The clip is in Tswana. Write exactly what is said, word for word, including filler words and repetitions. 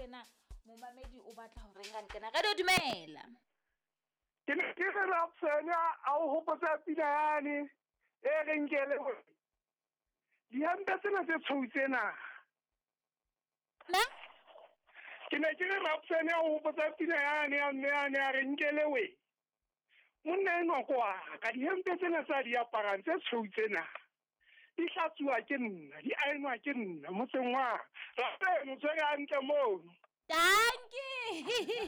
tjena momamedi o batla ho re ngantena radio dumela. Ke ne ke re Rapsena a o hopotsa pina yane e re nkele ho dihempe tsena tse tshweu tsena. Na Ke ne ke re Rapsena a o hopotsa pina yane ya mme yane a re nkele we monna enwa kwa ka dihempe tsena tsa di aparang tse tshweu tsena di hlatsuwa ke nna di ainwa ke nna motseng wa Rapsena o tshwere hantle moo. Dankie